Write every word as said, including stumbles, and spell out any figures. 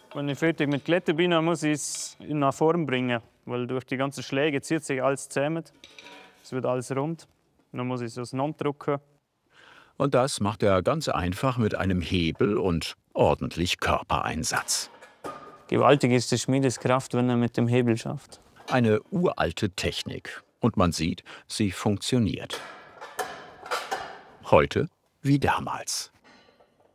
Wenn ich fertig mit Glätten bin, dann muss ich es in eine Form bringen. Weil durch die ganzen Schläge zieht sich alles zusammen. Es wird alles rund. Dann muss ich es auseinanderdrücken. Und das macht er ganz einfach mit einem Hebel und ordentlich Körpereinsatz. Gewaltig ist die Schmiedeskraft, wenn er mit dem Hebel schafft. Eine uralte Technik. Und man sieht, sie funktioniert. Heute wie damals.